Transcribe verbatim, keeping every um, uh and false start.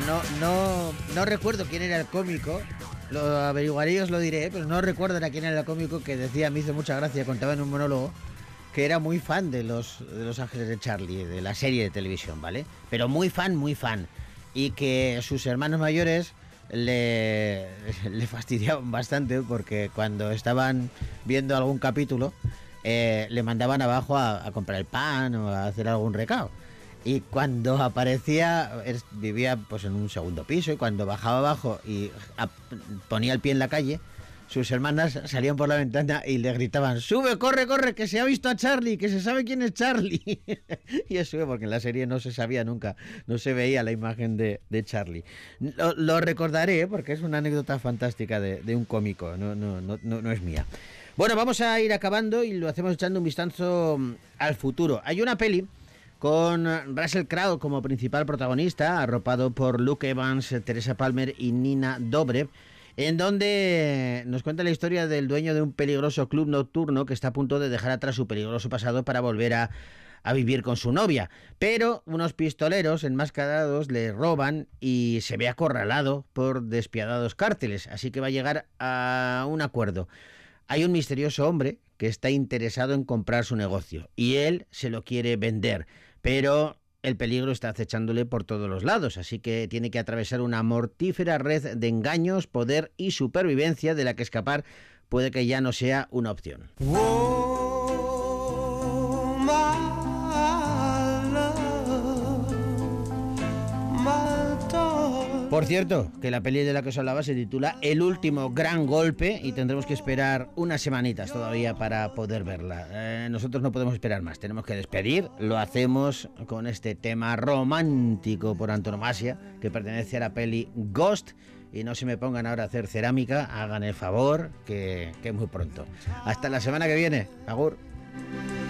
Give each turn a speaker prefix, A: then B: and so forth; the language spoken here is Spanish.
A: no, no, no recuerdo quién era el cómico, lo averiguaré y os lo diré, pero no recuerdo a quién era el cómico que decía, me hizo mucha gracia, contaba en un monólogo, que era muy fan de los, de los Ángeles de Charlie, de la serie de televisión, ¿vale? Pero muy fan, muy fan. Y que sus hermanos mayores le, le fastidiaban bastante porque cuando estaban viendo algún capítulo, eh, le mandaban abajo a, a comprar el pan o a hacer algún recado. Y cuando aparecía, es, vivía pues en un segundo piso, y cuando bajaba abajo y a, ponía el pie en la calle, sus hermanas salían por la ventana y le gritaban: ¡sube, corre, corre, que se ha visto a Charlie, que se sabe quién es Charlie! Y eso sube porque en la serie no se sabía nunca, no se veía la imagen de, de Charlie. Lo, lo recordaré porque es una anécdota fantástica de, de un cómico, no, no, no, no, no es mía. Bueno, vamos a ir acabando y lo hacemos echando un vistazo al futuro. Hay una peli con Russell Crowe como principal protagonista, arropado por Luke Evans, Teresa Palmer y Nina Dobrev, en donde nos cuenta la historia del dueño de un peligroso club nocturno que está a punto de dejar atrás su peligroso pasado para volver a, a vivir con su novia. Pero unos pistoleros enmascarados le roban y se ve acorralado por despiadados cárteles, así que va a llegar a un acuerdo. Hay un misterioso hombre que está interesado en comprar su negocio y él se lo quiere vender, pero el peligro está acechándole por todos los lados, así que tiene que atravesar una mortífera red de engaños, poder y supervivencia de la que escapar puede que ya no sea una opción. Oh, my love, my dog. Por cierto, que la peli de la que os hablaba se titula El último gran golpe y tendremos que esperar unas semanitas todavía para poder verla. Eh, nosotros no podemos esperar más, tenemos que despedir. Lo hacemos con este tema romántico por antonomasia que pertenece a la peli Ghost. Y no se me pongan ahora a hacer cerámica, hagan el favor, que, que es muy pronto. Hasta la semana que viene. Agur.